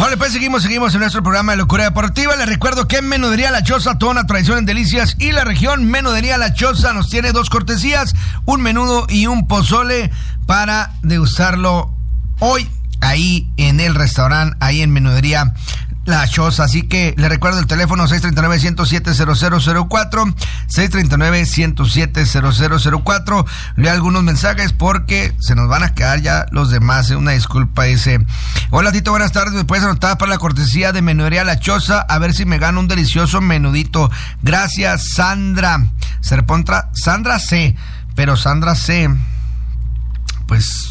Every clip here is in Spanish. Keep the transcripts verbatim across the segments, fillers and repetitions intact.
Vale, pues seguimos, seguimos en nuestro programa de Locura Deportiva. Les recuerdo que Menudería La Choza, toda una tradición en delicias, y la región Menudería La Choza nos tiene dos cortesías, un menudo y un pozole para degustarlo hoy ahí en el restaurante, ahí en Menudería La Choza. Así que le recuerdo el teléfono seis tres nueve, uno cero siete, cero cero cero cuatro, seis tres nueve, uno cero siete, cero cero cero cuatro. Leo algunos mensajes porque se nos van a quedar ya los demás. Una disculpa, dice: hola Tito, buenas tardes, me puedes anotar para la cortesía de Menudería La Choza, a ver si me gano un delicioso menudito. Gracias, Sandra. Se repontra Sandra C, pero Sandra C, pues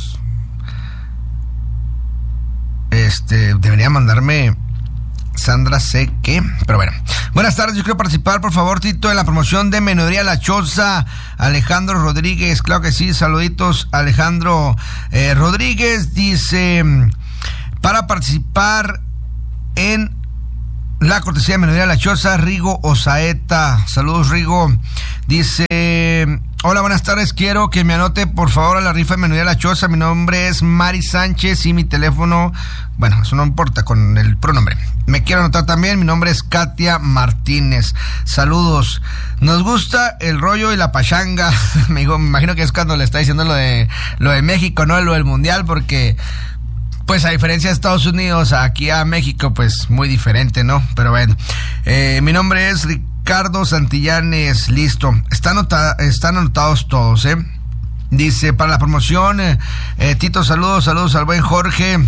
este debería mandarme Sandra sé que, pero bueno. Buenas tardes, yo quiero participar, por favor, Tito, en la promoción de Menudería La Choza. Alejandro Rodríguez, claro que sí, saluditos, Alejandro eh, Rodríguez, dice: para participar en la cortesía de Menudería La Choza, Rigo Osaeta. Saludos, Rigo. Dice: hola, buenas tardes, quiero que me anote, por favor, a la rifa de Menudería La Choza. Mi nombre es Mari Sánchez y mi teléfono, bueno, eso no importa con el pronombre. Me quiero anotar también, mi nombre es Katia Martínez. Saludos. Nos gusta el rollo y la pachanga. me, digo, me imagino que es cuando le está diciendo lo de lo de México, ¿no? Lo del Mundial, porque pues a diferencia de Estados Unidos, aquí a México, pues muy diferente, ¿no? Pero bueno, eh, mi nombre es Ricardo Santillanes. Listo, están, anota, están anotados todos, ¿eh? Dice: para la promoción, eh, eh, Tito, saludos, saludos al buen Jorge.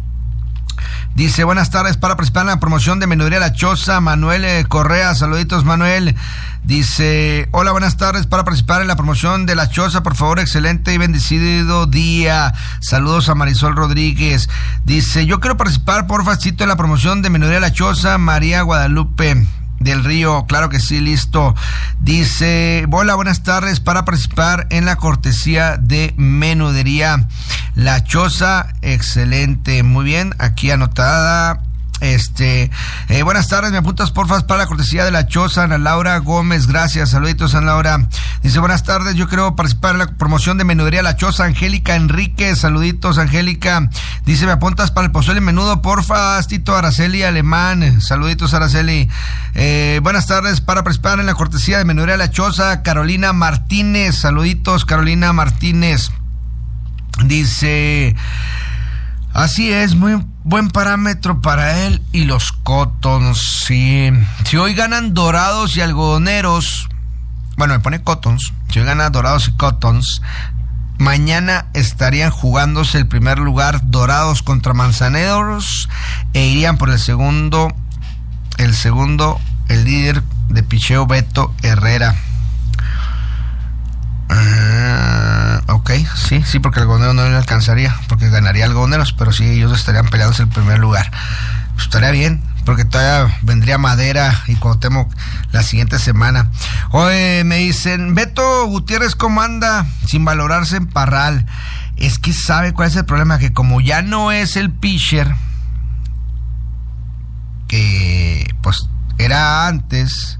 Dice: buenas tardes, para participar en la promoción de Menudería La Choza, Manuel eh, Correa. Saluditos, Manuel. Dice: hola, buenas tardes, para participar en la promoción de La Choza, por favor, excelente y bendecido día. Saludos a Marisol Rodríguez. Dice: yo quiero participar, por facito, en la promoción de Menudería La Choza, María Guadalupe del Río. Claro que sí, listo. Dice: hola, buenas tardes, para participar en la cortesía de Menudería La Choza, excelente, muy bien, aquí anotada. Este, eh, buenas tardes, me apuntas porfa para la cortesía de La Choza, Ana Laura Gómez. Gracias, saluditos, Ana Laura. Dice: buenas tardes, yo quiero participar en la promoción de Menudería La Choza, Angélica Enríquez. Saluditos, Angélica. Dice: me apuntas para el pozole menudo, porfa, Tito. Araceli Alemán. Saluditos, Araceli. Eh, buenas tardes, para participar en la cortesía de Menudería La Choza, Carolina Martínez. Saluditos, Carolina Martínez. Dice: así es, muy buen parámetro para él y los Cotons, sí. Si hoy ganan Dorados y Algodoneros, bueno, me pone Cotons, si hoy ganan Dorados y Cotons, mañana estarían jugándose el primer lugar Dorados contra Manzaneros e irían por el segundo, el segundo, el líder de picheo, Beto Herrera. Uh, ok, sí, sí, porque el Algodonero no le alcanzaría, porque ganaría Algodoneros, pero sí, ellos estarían peleándose el primer lugar. Pues estaría bien, porque todavía vendría Madera y Cuauhtémoc la siguiente semana. Oye, me dicen: Beto Gutiérrez, ¿cómo anda? Sin valorarse en Parral. Es que sabe cuál es el problema, que como ya no es el pitcher que pues era antes,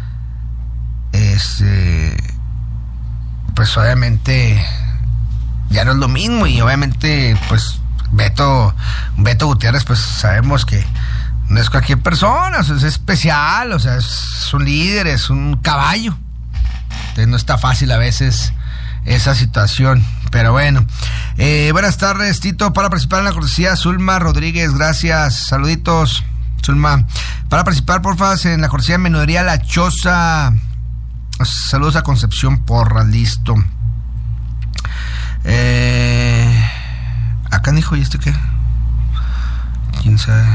este, pues obviamente ya no es lo mismo, y obviamente pues Beto Beto Gutiérrez, pues sabemos que no es cualquier persona, o sea, es especial, o sea, es un líder, es un caballo. Entonces no está fácil a veces esa situación, pero bueno. Eh, buenas tardes, Tito, para participar en la cortesía, Zulma Rodríguez. Gracias, saluditos, Zulma. Para participar, porfa, en la cortesía de Menudería La Choza. Saludos a Concepción Porras, listo. Eh, acá dijo, ¿y este qué? ¿Quién sabe?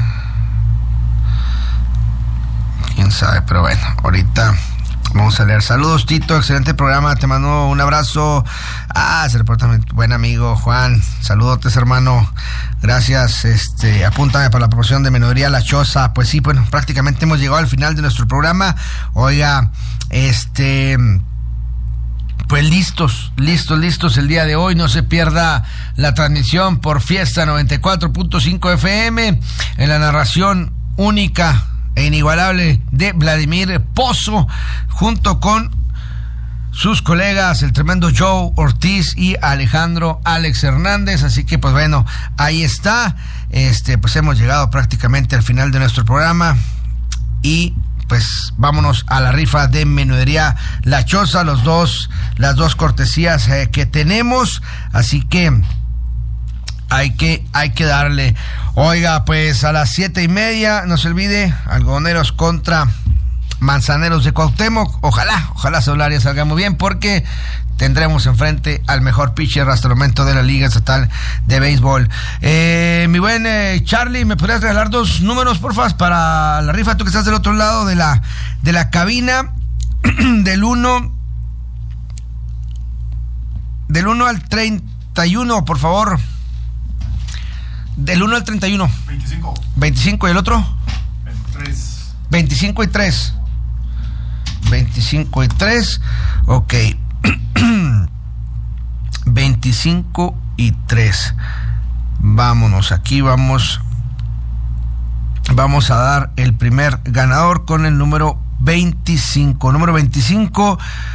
¿Quién sabe? Pero bueno, ahorita vamos a leer. Saludos, Tito, excelente programa, te mando un abrazo. Ah, se reporta mi buen amigo Juan. Saludotes, hermano. Gracias. Este, apúntame para la promoción de Menudería La Choza. Pues sí, bueno, prácticamente hemos llegado al final de nuestro programa. Oiga, este, pues listos, listos, listos el día de hoy. No se pierda la transmisión por Fiesta noventa y cuatro punto cinco F M en la narración única e inigualable de Vladimir Pozo, junto con sus colegas, el tremendo Joe Ortiz y Alejandro Alex Hernández. Así que pues bueno, ahí está. Este, pues hemos llegado prácticamente al final de nuestro programa y pues vámonos a la rifa de Menudería La Choza, los dos, las dos cortesías eh, que tenemos. Así que hay que, hay que darle. Oiga, pues a las siete y media, no se olvide, Algodoneros contra Manzaneros de Cuauhtémoc. Ojalá, ojalá Solaria salga muy bien, porque tendremos enfrente al mejor pitcher hasta el momento de la Liga Estatal de Béisbol. Eh, mi buen eh, Charlie, ¿me podrías regalar dos números, porfa, para la rifa? Tú que estás del otro lado de la, de la cabina. Del uno del uno al treinta y uno, por favor. Del uno al treinta y uno. veinticinco. veinticinco, ¿y el otro? veintitrés. veinticinco y tres. veinticinco y tres, ok. veinticinco y tres. Vámonos, aquí vamos. Vamos a dar el primer ganador con el número veinticinco. Número veinticinco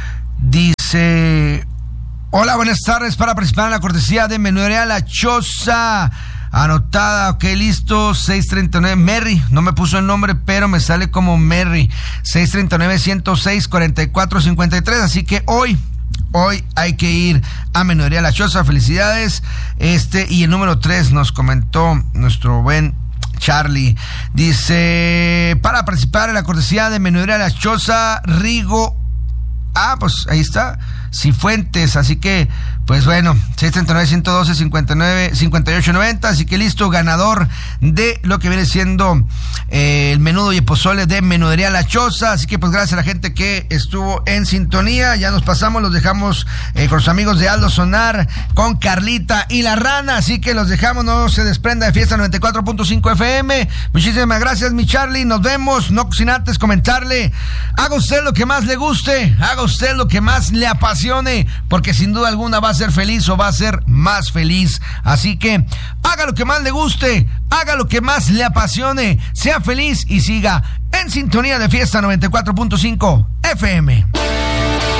dice: hola, buenas tardes, para participar en la cortesía de Menudería La Choza. Anotada, ok, listo. seis treinta y nueve, Merry, no me puso el nombre, pero me sale como Merry. seis treinta y nueve, ciento seis, cuarenta y cuatro cincuenta y tres. Así que hoy, hoy hay que ir a Menudería La Choza. Felicidades. Este, y el número tres nos comentó nuestro buen Charlie. Dice: para participar en la cortesía de Menudería La Choza, Rigo. Ah, pues ahí está, Cifuentes. Así que, pues bueno, seis treinta y nueve, ciento doce, cincuenta y nueve, cincuenta y ocho noventa. Así que listo, ganador de lo que viene siendo eh, el menudo y el pozole de Menudería La Choza. Así que pues gracias a la gente que estuvo en sintonía. Ya nos pasamos, los dejamos eh, con los amigos de Aldo Sonar, con Carlita y La Rana. Así que los dejamos, no se desprenda de Fiesta noventa y cuatro punto cinco F M. Muchísimas gracias, mi Charlie. Nos vemos, no sin antes comentarle: haga usted lo que más le guste, haga usted lo que más le apasione, porque sin duda alguna va a ser feliz o va a ser más feliz. Así que haga lo que más le guste, haga lo que más le apasione, sea feliz y siga en sintonía de Fiesta noventa y cuatro punto cinco F M.